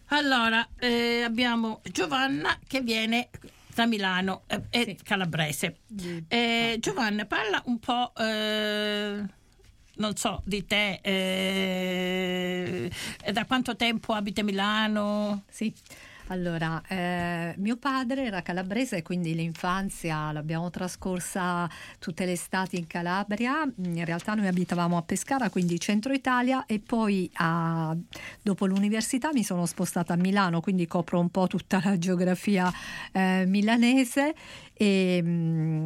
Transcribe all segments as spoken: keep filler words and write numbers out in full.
Allora, eh, abbiamo Giovanna che viene da Milano, eh, è Sì. calabrese. Eh, Giovanna, parla un po', eh, non so, di te, eh, da quanto tempo abiti a Milano? Sì, allora, eh, mio padre era calabrese, quindi l'infanzia l'abbiamo trascorsa tutte le estati in Calabria. In realtà noi abitavamo a Pescara, quindi centro Italia, e poi a, dopo l'università mi sono spostata a Milano, quindi copro un po' tutta la geografia eh, milanese e, mm,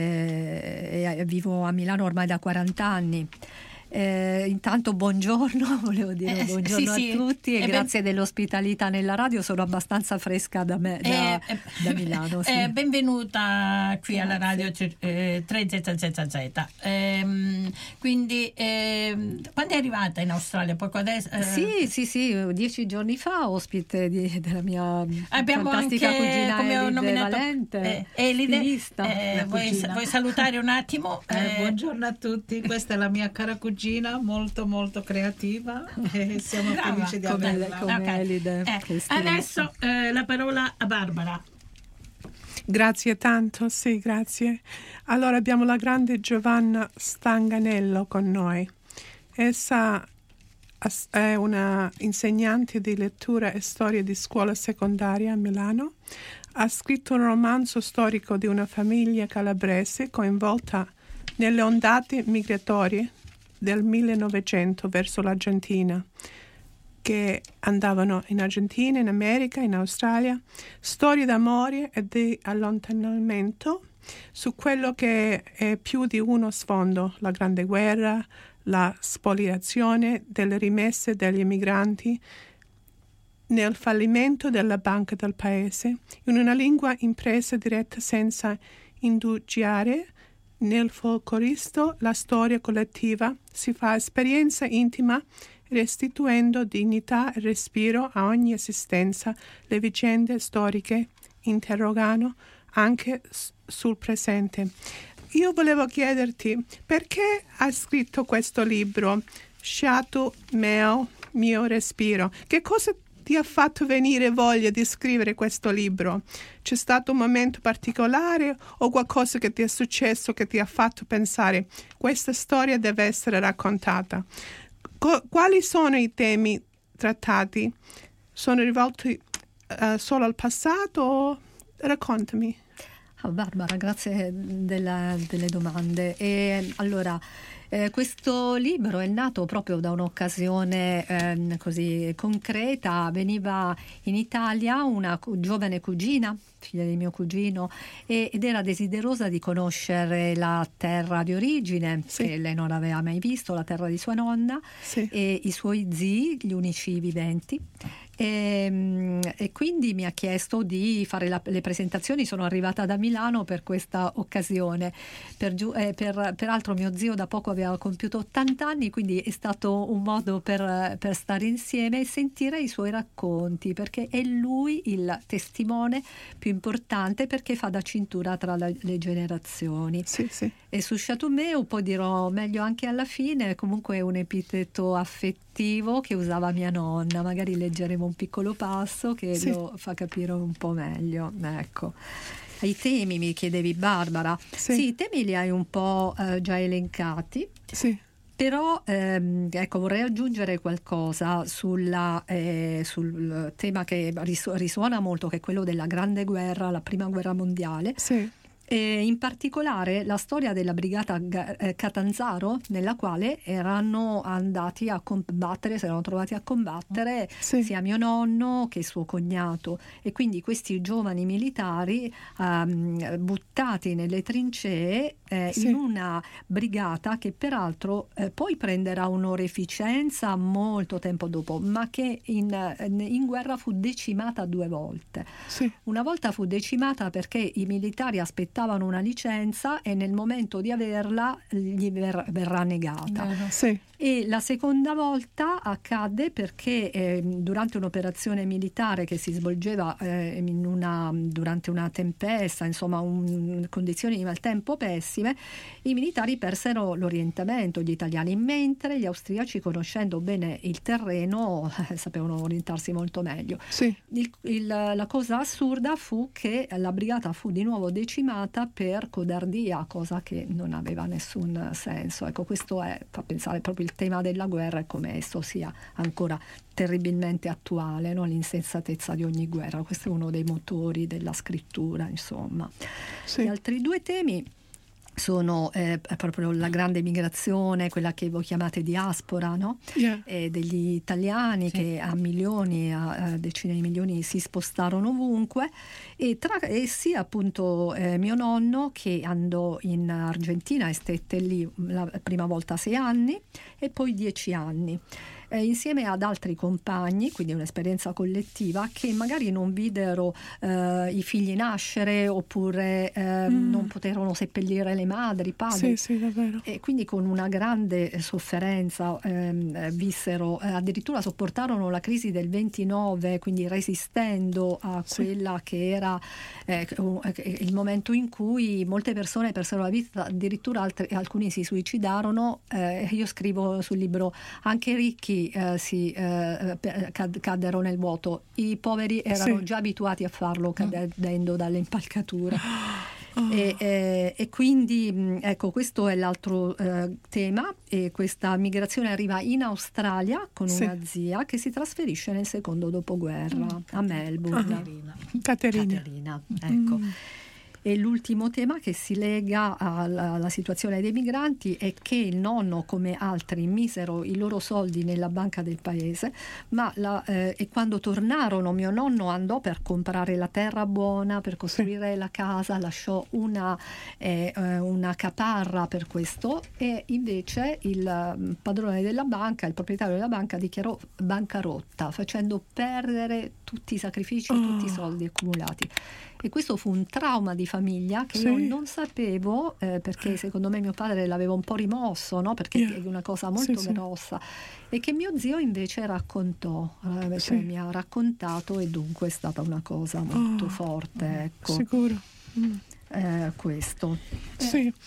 eh, e vivo a Milano ormai da quaranta anni. Eh, intanto buongiorno, volevo dire Eh, buongiorno sì, a sì. tutti e Eh, grazie dell'ospitalità nella radio, sono abbastanza fresca da, me, da, Eh, da Milano. Sì. eh, benvenuta qui alla radio Grazie. eh, tre Z Z Z. Ehm, quindi, ehm, quando è arrivata in Australia? Poco adesso, eh, Sì, sì, sì, dieci giorni fa ospite di, della mia abbiamo fantastica anche, cugina come ho Elide nominato, Valente, eh, Elide, stilista. eh, La vuoi, cugina. vuoi salutare un attimo? Eh, Eh, buongiorno a tutti, questa è la mia cara cugina, molto molto creativa e siamo Brava, felici di come, averla. come Ok. Elide. Eh, che è stilista. adesso eh, la parola a Barbara. Grazie tanto, sì, grazie. Allora abbiamo la grande Giovanna Stanganello con noi. Essa as- è una insegnante di lettura e storia di scuola secondaria a Milano. Ha scritto un romanzo storico di una famiglia calabrese coinvolta nelle ondate migratorie del millenovecento verso l'Argentina, che andavano in Argentina, in America, in Australia, storie d'amore e di allontanamento su quello che è più di uno sfondo, la Grande Guerra, la spoliazione delle rimesse degli emigranti, nel fallimento della banca del paese, in una lingua impresa diretta senza indugiare. Nel folcloristo la storia collettiva si fa esperienza intima, restituendo dignità e respiro a ogni esistenza. Le vicende storiche interrogano anche s- sul presente. Io volevo chiederti perché hai scritto questo libro, Sciato meo, mio respiro. Che cosa ti ha fatto venire voglia di scrivere questo libro? C'è stato un momento particolare o qualcosa che ti è successo che ti ha fatto pensare questa storia deve essere raccontata? Co- quali sono i temi trattati? Sono rivolti uh, solo al passato o raccontami? Oh, Barbara, grazie della- delle domande. E, allora, eh, questo libro è nato proprio da un'occasione ehm, così concreta. Veniva in Italia una cu- giovane cugina, figlia di mio cugino, e- ed era desiderosa di conoscere la terra di origine, Sì. che lei non aveva mai visto, la terra di sua nonna, Sì. e i suoi zii, gli unici viventi. E, e quindi mi ha chiesto di fare la- le presentazioni. Sono arrivata da Milano per questa occasione. Per giu- eh, per- peraltro mio zio da poco aveva compiuto ottanta anni, quindi è stato un modo per, per stare insieme e sentire i suoi racconti, perché è lui il testimone più importante, perché fa da cintura tra la- le generazioni. Sì, sì. E su Chateaumeau poi dirò meglio anche alla fine, comunque è un epiteto affettivo che usava mia nonna. Magari leggeremo un piccolo passo che Sì. lo fa capire un po' meglio. Ecco. I temi mi chiedevi, Barbara. Sì. Sì, i temi li hai un po' eh, già elencati. Sì. Però ehm, ecco, vorrei aggiungere qualcosa sulla, eh, sul tema che risu- risuona molto, che è quello della Grande Guerra, la Prima Guerra Mondiale. Sì. E in particolare la storia della brigata Ga- eh, Catanzaro, nella quale erano andati a combattere, si erano trovati a combattere Sì. sia mio nonno che suo cognato, e quindi questi giovani militari ehm, buttati nelle trincee eh, Sì. in una brigata che peraltro eh, poi prenderà un'oreficenza molto tempo dopo, ma che in, in guerra fu decimata due volte. Sì. Una volta fu decimata perché i militari aspettavano una licenza e nel momento di averla gli ver- verrà negata. Sì. E la seconda volta accadde perché eh, durante un'operazione militare che si svolgeva eh, in una, durante una tempesta, insomma un, condizioni di maltempo pessime, i militari persero l'orientamento, gli italiani, mentre gli austriaci, conoscendo bene il terreno, eh, sapevano orientarsi molto meglio. Sì. Il, il, la cosa assurda fu che la brigata fu di nuovo decimata per codardia, cosa che non aveva nessun senso. Ecco, questo è, fa pensare proprio il tema della guerra e come esso sia ancora terribilmente attuale, no? L'insensatezza di ogni guerra. Questo è uno dei motori della scrittura, insomma. Sì. Gli altri due temi sono eh, proprio la grande migrazione, quella che voi chiamate diaspora, no? Yeah. E degli italiani sì. che a milioni, a, a decine di milioni si spostarono ovunque, e tra essi appunto eh, mio nonno, che andò in Argentina e stette lì la prima volta sei anni e poi dieci anni. Eh, insieme ad altri compagni, quindi un'esperienza collettiva, che magari non videro eh, i figli nascere, oppure eh, mm. non poterono seppellire le madri, i padri. Sì, sì, davvero. E quindi con una grande sofferenza ehm, vissero, eh, addirittura sopportarono la crisi del ventinove, quindi resistendo a sì. quella che era eh, il momento in cui molte persone persero la vita, addirittura altri, alcuni si suicidarono. Eh, io scrivo sul libro, anche i ricchi Eh, si eh, caddero nel vuoto, i poveri erano sì. già abituati a farlo cadendo dalle impalcature. Oh. E, e, e quindi ecco, questo è l'altro eh, tema, e questa migrazione arriva in Australia con sì. una zia che si trasferisce nel secondo dopoguerra mm. a Melbourne. Caterina. Caterina. Caterina, ecco. Mm. E l'ultimo tema che si lega alla, alla situazione dei migranti è che il nonno, come altri, misero i loro soldi nella banca del paese, ma la, eh, e quando tornarono mio nonno andò per comprare la terra buona, per costruire sì. la casa, lasciò una, eh, una caparra per questo, e invece il padrone della banca, il proprietario della banca, dichiarò bancarotta, facendo perdere tutti i sacrifici, oh. tutti i soldi accumulati. E questo fu un trauma di famiglia che sì. io non sapevo, eh, perché secondo me mio padre l'aveva un po' rimosso, no? Perché yeah. è una cosa molto sì, grossa, sì. e che mio zio invece raccontò, eh, sì. cioè mi ha raccontato, e dunque è stata una cosa molto oh. forte. Ecco. Sicuro. Mm. Eh, questo. Sì. Eh,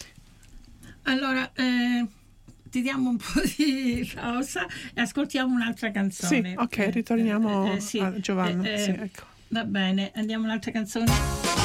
allora, eh, ti diamo un po' di pausa e ascoltiamo un'altra canzone. Sì, ok, ritorniamo eh, eh, sì. a Giovanna. Eh, eh, sì, ecco. Va bene, andiamo un'altra canzone.